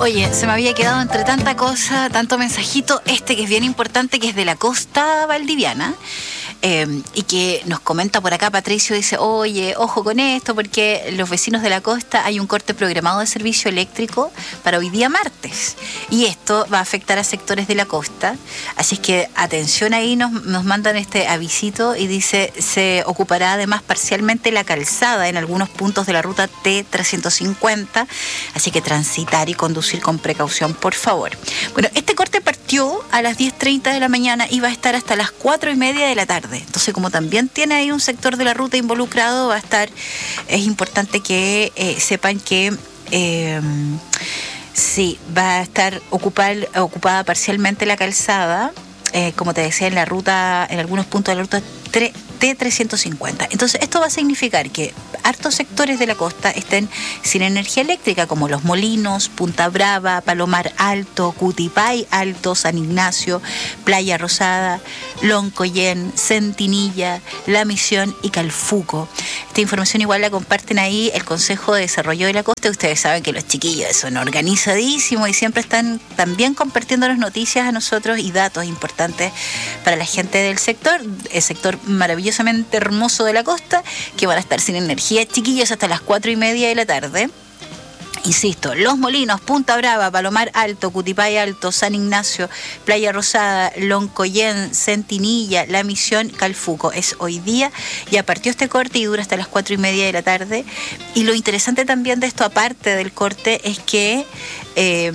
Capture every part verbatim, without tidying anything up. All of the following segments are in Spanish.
Oye, se me había quedado entre tanta cosa, tanto mensajito, este que es bien importante, que es de la costa valdiviana. Eh, y que nos comenta por acá Patricio, dice, oye, ojo con esto, porque los vecinos de la costa hay un corte programado de servicio eléctrico para hoy día martes, y esto va a afectar a sectores de la costa, así es que atención ahí, nos, nos mandan este avisito y dice, se ocupará además parcialmente la calzada en algunos puntos de la ruta T trescientos cincuenta, así que transitar y conducir con precaución, por favor. Bueno, este corte partió a las diez treinta de la mañana y va a estar hasta las cuatro y media de la tarde. Entonces, como también tiene ahí un sector de la ruta involucrado, va a estar, es importante que eh, sepan que eh, sí, va a estar ocupar, ocupada parcialmente la calzada, eh, como te decía, en la ruta, en algunos puntos de la ruta T trescientos cincuenta. Entonces, esto va a significar que hartos sectores de la costa estén sin energía eléctrica, como Los Molinos, Punta Brava, Palomar Alto, Cutipay Alto, San Ignacio, Playa Rosada, Loncoyen, Centinilla, La Misión y Calfuco. Esta información igual la comparten ahí el Consejo de Desarrollo de la Costa. Ustedes saben que los chiquillos son organizadísimos y siempre están también compartiéndonos noticias a nosotros y datos importantes para la gente del sector, el sector maravillosamente hermoso de la costa, que van a estar sin energía, chiquillos, hasta las cuatro y media de la tarde. Insisto, Los Molinos, Punta Brava, Palomar Alto, Cutipay Alto, San Ignacio, Playa Rosada, Loncoyen, Centinilla, La Misión, Calfuco. Es hoy día, ya partió este corte y dura hasta las cuatro y media de la tarde. Y lo interesante también de esto, aparte del corte, es que eh,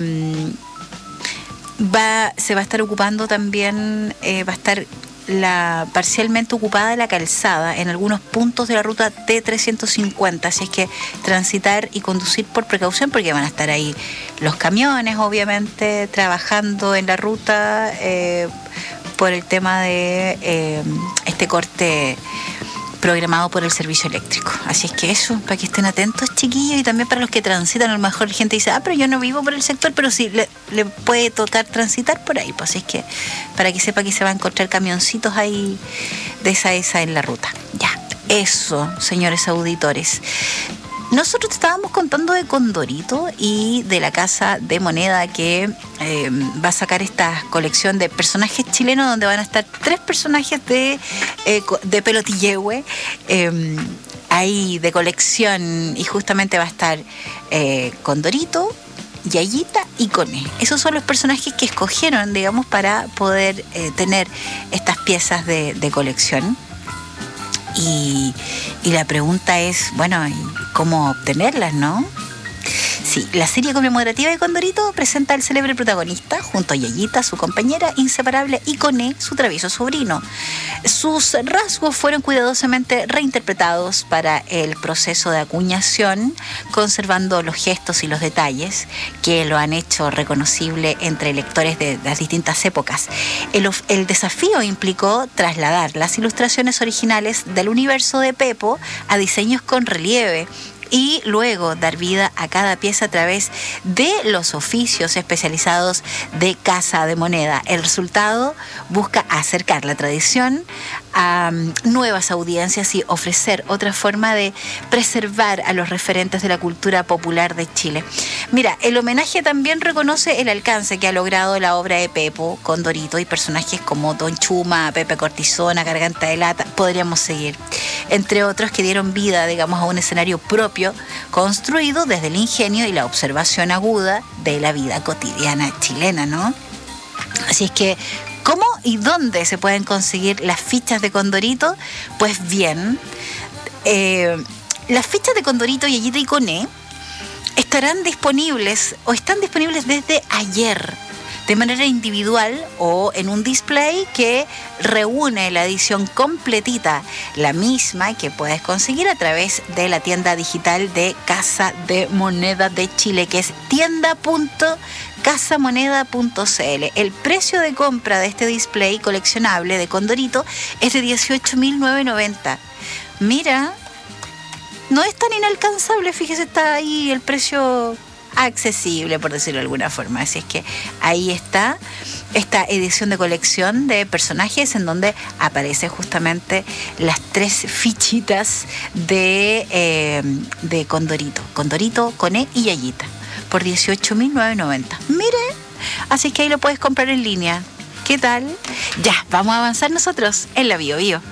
va, se va a estar ocupando también, eh, va a estar la parcialmente ocupada la calzada en algunos puntos de la ruta T trescientos cincuenta, así es que transitar y conducir por precaución, porque van a estar ahí los camiones, obviamente, trabajando en la ruta eh, por el tema de eh, este corte programado por el servicio eléctrico. Así es que eso, para que estén atentos, chiquillos, y también para los que transitan. A lo mejor la gente dice, ah, pero yo no vivo por el sector, pero sí, le, le puede tocar transitar por ahí. Pues así es que, para que sepa que se va a encontrar camioncitos ahí de esa esa en la ruta. Ya, eso, señores auditores. Nosotros te estábamos contando de Condorito y de la Casa de Moneda, que eh, va a sacar esta colección de personajes chilenos, donde van a estar tres personajes de, eh, de pelotillehue eh, ahí de colección, y justamente va a estar eh, Condorito, Yayita y Cone. Esos son los personajes que escogieron, digamos, para poder eh, tener estas piezas de, de colección. Y, y la pregunta es, bueno, ¿cómo obtenerlas, no? Sí, la serie conmemorativa de Condorito presenta al célebre protagonista junto a Yayita, su compañera inseparable, y Cone, su travieso sobrino. Sus rasgos fueron cuidadosamente reinterpretados para el proceso de acuñación, conservando los gestos y los detalles que lo han hecho reconocible entre lectores de las distintas épocas. El, el desafío implicó trasladar las ilustraciones originales del universo de Pepo a diseños con relieve, y luego dar vida a cada pieza a través de los oficios especializados de Casa de Moneda. El resultado busca acercar la tradición a um, nuevas audiencias y ofrecer otra forma de preservar a los referentes de la cultura popular de Chile. Mira, el homenaje también reconoce el alcance que ha logrado la obra de Pepo, Condorito, y personajes como Don Chuma, Pepe Cortisona, Garganta de Lata, podríamos seguir, entre otros, que dieron vida, digamos, a un escenario propio, construido desde el ingenio y la observación aguda de la vida cotidiana chilena, ¿no? Así es que, ¿cómo y dónde se pueden conseguir las fichas de Condorito? Pues bien, eh, las fichas de Condorito, Yayita y Cone estarán disponibles o están disponibles desde ayer, de manera individual o en un display que reúne la edición completita, la misma que puedes conseguir a través de la tienda digital de Casa de Moneda de Chile, que es tienda punto casamoneda punto c l. El precio de compra de este display coleccionable de Condorito es de dieciocho mil novecientos noventa. Mira, no es tan inalcanzable, fíjese, está ahí el precio accesible, por decirlo de alguna forma. Así es que ahí está esta edición de colección de personajes, en donde aparece justamente las tres fichitas de, eh, de Condorito. Condorito, Cone y Yayita. por dieciocho mil novecientos noventa. Mire, así que ahí lo puedes comprar en línea. ¿Qué tal? Ya, vamos a avanzar nosotros en la Bio Bio.